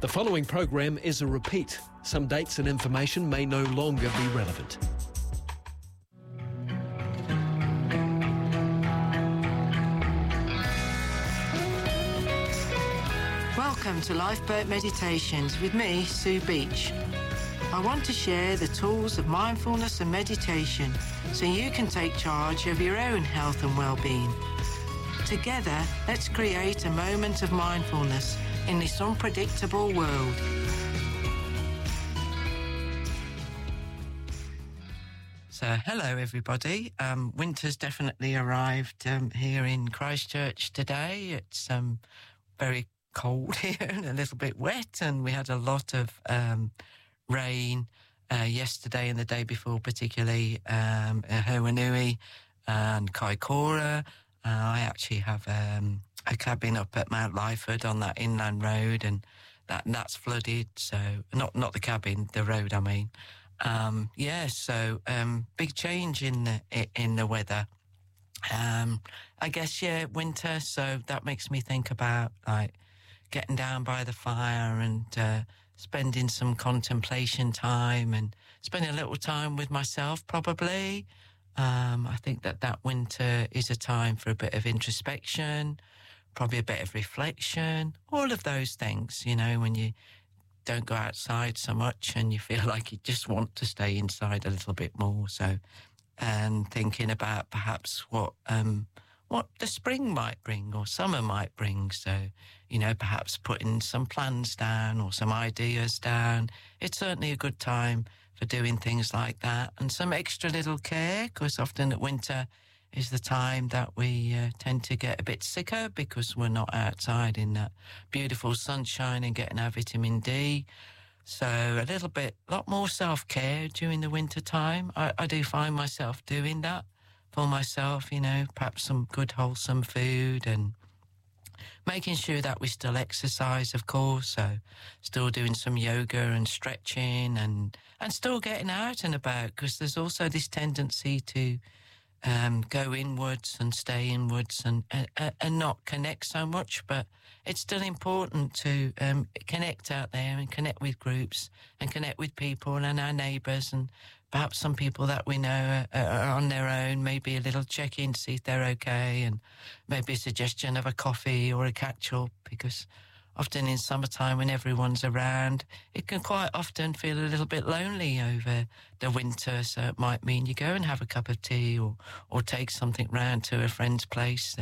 The following program is a repeat. Some dates and information may no longer be relevant. Welcome to Lifeboat Meditations with me, Sue Beach. I want to share the tools of mindfulness and meditation so you can take charge of your own health and well-being. Together, let's create a moment of mindfulness in this unpredictable world. So, hello everybody. Winter's definitely arrived here in Christchurch today. It's very cold here and a little bit wet, and we had a lot of rain yesterday and the day before, particularly Hoanui and Kaikoura. I actually have a cabin up at Mount Lyford on that inland road, and that's flooded. So not the cabin, the road, I mean. So big change in the weather. I guess winter. So that makes me think about like getting down by the fire and spending some contemplation time and spending a little time with myself, probably. I think that winter is a time for a bit of introspection, probably a bit of reflection, all of those things, when you don't go outside so much and you feel like you just want to stay inside a little bit more. So, and thinking about perhaps what the spring might bring or summer might bring. So, perhaps putting some plans down or some ideas down. It's certainly a good time for doing things like that, and some extra little care, because often at winter is the time that we tend to get a bit sicker because we're not outside in that beautiful sunshine and getting our vitamin D. So a lot more self-care during the winter time. I do find myself doing that for myself, perhaps some good wholesome food and making sure that we still exercise, of course, so still doing some yoga and stretching and still getting out and about, because there's also this tendency to go inwards and stay inwards and not connect so much. But it's still important to connect out there and connect with groups and connect with people and our neighbours, and perhaps some people that we know are on their own, maybe a little check-in to see if they're okay, and maybe a suggestion of a coffee or a catch-up, because often in summertime when everyone's around, it can quite often feel a little bit lonely over the winter. So it might mean you go and have a cup of tea or take something round to a friend's place